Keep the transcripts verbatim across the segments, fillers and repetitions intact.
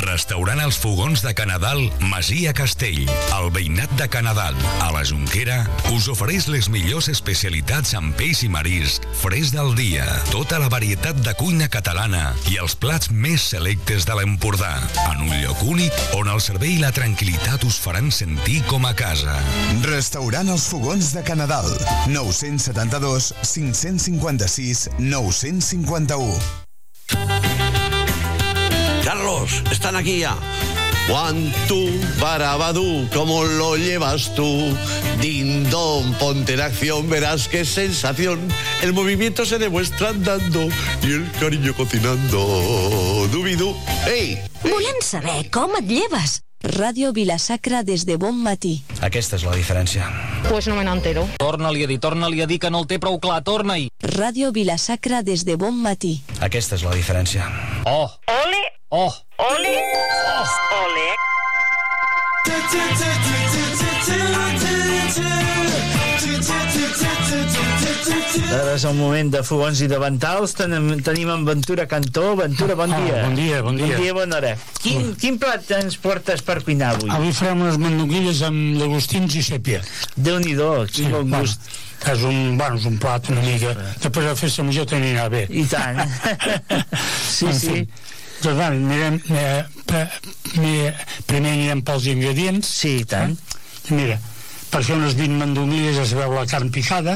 Restaurant Els Fogons de Canadal, Masia Castell. El veïnat de Canadal, a la Jonquera, us ofereix les millors especialitats en peix i marisc, fresc del dia, tota la varietat de cuina catalana i els plats més selectes de l'Empordà, en un lloc únic on el servei i la tranquil·litat us faran sentir com a casa. Restaurant Els Fogons de Canadal, nou-cents setanta-dos cinc-cents cinquanta-sis nou-cents cinquanta-u. Carlos, están aquí ya. One, two, barabadú, ¿cómo lo llevas tú? Dindón, ponte en acción, verás qué sensación. El movimiento se demuestra andando y el cariño cocinando. Dubidú. ¡Ei! Volem saber com et lleves. Ràdio Vila-sacra des de bon matí. Aquesta és la diferència. Pues no me n'entero. Torna-li a dir, torna-li a dir que no el té prou clar, torna-hi. Ràdio Vila-sacra des de bon matí. Aquesta és la diferència. Oh! Ole! Oh! Ole! Oh! Ole! Ara és el moment de fogons i de ventals. Tenim, tenim en Ventura Cantó. Ventura, bon dia. Ah, bon dia, bon dia. Bon dia, bona hora. Quin, quin plat ens portes per cuinar avui? Avui farem unes mandonguilles amb llagostins i sèpia. Déu-n'hi-do, quin Sí, bon bueno, gust. és un, bueno, és un plat una mica. Després de fer-se major t'anirà bé. I tant. Sí, En sí. fi. Doncs bueno, mirem, eh, pre, mi- primer anirem pels ingredients. Sí, i tant. Eh? Mira, per fer unes vint mandonguilles es veu la carn picada,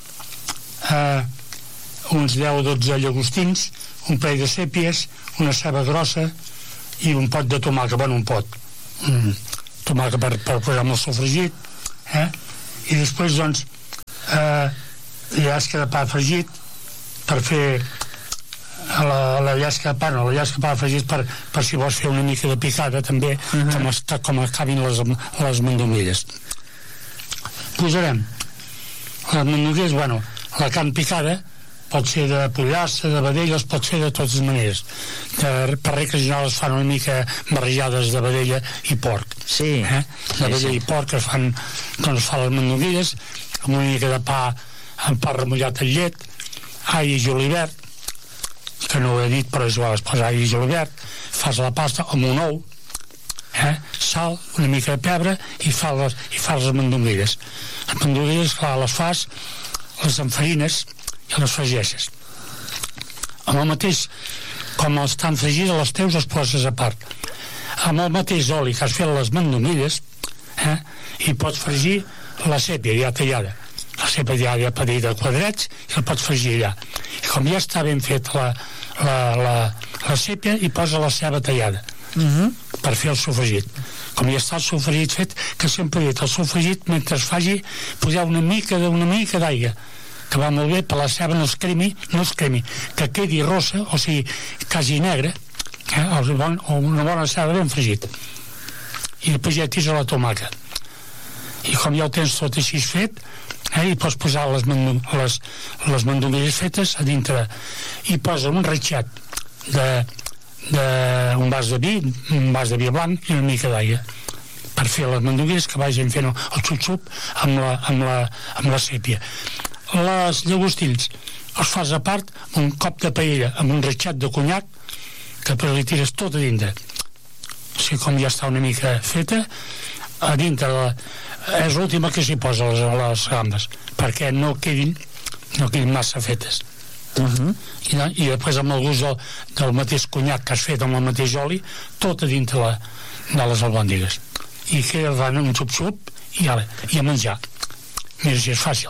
eh, uns deu o dotze llagostins, un parell de sèpies, una ceba grossa i un pot de tomàquet, bueno, un pot. Mm, tomàquet per, per posar amb el sofregit, eh? I després, doncs, eh, llasca de pa fregit per fer la, la llasca de pa, no, la llasca de pa fregit per, per si vols fer una mica de picada també, uh -huh. com, està, com acabin les, les mandonguilles. Posarem les mandonguilles, bueno, la carn picada pot ser de pollastre, de vedelles, pot ser de totes maneres. De, per regla general es fan una mica barrejades de vedella i porc. Sí. Eh? De vedella sí. i porc es fan, quan es fan les mandonguilles, amb una mica de pa, amb pa remullat en llet, all i julivert, que no ho he dit, però és igual, es posa all i julivert, fas la pasta amb un ou, eh? Sal, una mica de pebre, i fas les, i fas les mandonguilles. Les mandonguilles, clar, les fas, les enfarines i les fregeixes. Amb el mateix, com estan fregides, les teus les poses a part. Amb el mateix oli que has fet les mandonguilles, eh? I pots fregir la sèpia ja tallada. La sèpia ja, ja petita de quadrats i la pots fregir allà. I com ja està ben feta la, la, la, la sèpia, hi posa la ceba tallada. Uh -huh. Per fer el sofregit. Com ja està el sofregit fet, que sempre he dit, el sofregit, mentre es faci, poseu una mica d'una mica d'aigua, que va molt bé, per la ceba no es cremi, no es cremi, que quedi rossa, o sigui, quasi negra, eh, o una bona ceba ben fregit. I després ja tira la tomàquet. I com ja ho tens tot així fet, eh, i pots posar les, les, les mandonguilles fetes a dintre, i posa un ratxat de d'un vas de vi, un vas de vi blanc i una mica d'aigua per fer les mandonguilles, que vagin fent el xup-xup amb la, amb la, amb la sèpia. Les llagostins els fas a part amb un cop de paella amb un ratxat de conyac, que després li tires tot a dintre. O sigui, com ja està una mica feta, a dintre la, és l'última que s'hi posa les, les gambes, perquè no quedin no quedin massa fetes. Uh -huh. I, i després amb el gust del, del mateix conyac que has fet amb el mateix oli, tot a dintre la, de les albòndigues, i queda fan un xup-xup i, ale, i a menjar. Mira si és fàcil.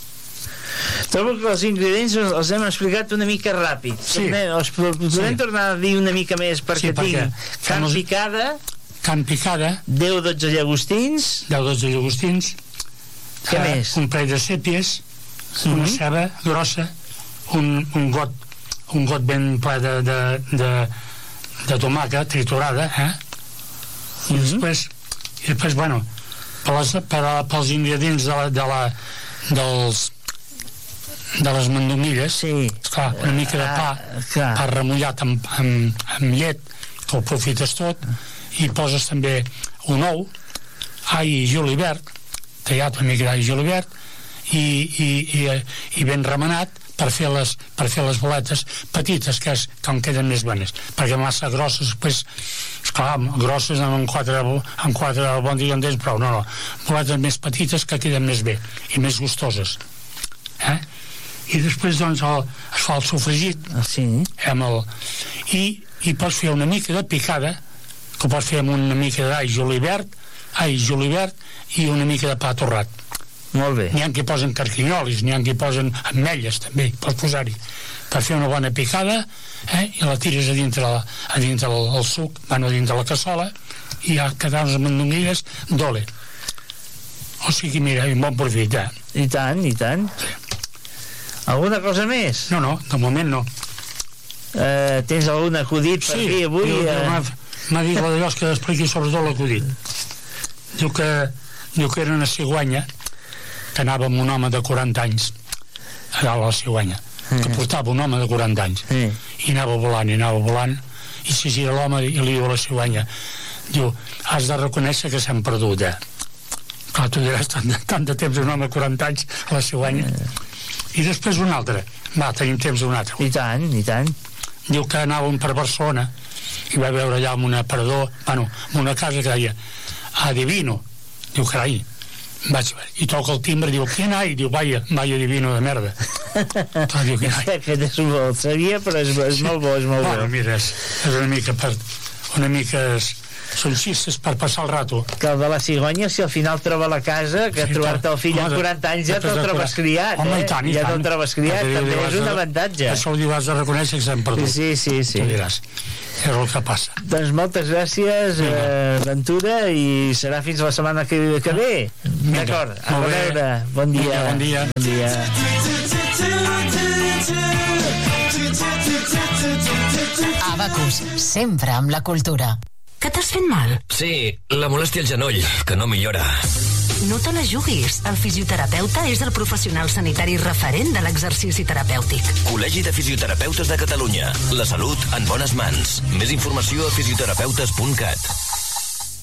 Trobo que els ingredients els hem explicat una mica ràpid. Sí. Tornem, els podem Sí. tornar a dir una mica més, perquè, Sí, perquè tinc carn fem- picada, Carn picada, deu o dotze llagostins. deu o dotze llagostins, Què eh, més? un parell de sèpies, Mhm. una ceba grossa, un, un got un got ben ple de, de, de, de tomàquet triturada, eh? I després, i després, bueno, per les, per, a- pels ingredients de la, de la, dels de les mandonguilles, Sí. esclar, una mica de pa, Ah, clar. pa remullat amb, amb, amb llet, que ho aprofites tot, i poses també un ou, all i julivert, tallat una mica d'all i julivert, i, i, i, i ben remenat per fer les, per fer les boletes petites, que, és, que en queden més bones, perquè massa grosses després, esclar, grosses amb quatre, amb quatre bon dia en dents prou, no, no, boletes més petites que queden més bé i més gustoses, eh? I després doncs el, es fa el sofregit, sí. amb el, i, i pots fer una mica de picada, que pots fer amb una mica d'all julivert, all julivert i una mica de pa torrat. Molt bé. N'hi ha qui posen carquinyolis, n'hi ha qui posen ametlles també, pots posar-hi per fer una bona picada, eh? I la tires a dintre, la, a dintre el, el suc, bueno, a dintre la cassola, i ja quedar unes mandonguilles d'ole. O sigui, mira, un bon profit, eh? I tant, i tant. Alguna cosa més? No, no, de moment no. Eh, tens algun acudit per sí, dir avui? Sí, eh... m'ha dit la d'allò que expliqui sobretot l'acudit. Diu que, diu que era una cigüenya que anava amb un home de quaranta anys a dalt a la cigüenya, que portava un home de quaranta anys, i anava volant i anava volant, i se gira l'home i li diu a la cigüenya, diu, has de reconèixer que s'han perdut, eh? Clar, tu diràs tant de, tant de temps un home de quaranta anys a la cigüenya. I després un altre, va, tenim temps un altre. I tant, i tant. Diu que anàvem per Barcelona i va veure allà en un aparador, bueno, en una casa que deia adivino, diu, carai, vaig veure, i toca el timbre, diu, ¿quién hay? Diu, vaya, vaya divino de merda. Clar, diu, ¿quién hay? Aquest és molt sabia, però és, és molt bo, és molt bo. Bueno, mira, és, és una mica per, una mica és, són xistes per passar el rato. Que el de la cigònia, si al final troba la casa, que sí, trobar-te el fill amb quaranta anys ja te'l trobes criat, home, eh? I tant, i ja tant. te'l trobes criat, també és un avantatge. Això ho diu, has de reconèixer que s'han perdut. Sí, sí, sí. Tu diràs, és el que passa. Doncs moltes gràcies, eh, Ventura, i serà fins la setmana que, que ve. D'acord, a veure, bon dia. Bon dia. Bon dia. Abacus, sempre amb la cultura. Que t'has fet mal? Sí, la molèstia al genoll, que no millora. No te la juguis. El fisioterapeuta és el professional sanitari referent de l'exercici terapèutic. Col·legi de Fisioterapeutes de Catalunya. La salut en bones mans. Més informació a fisioterapeutes punt cat.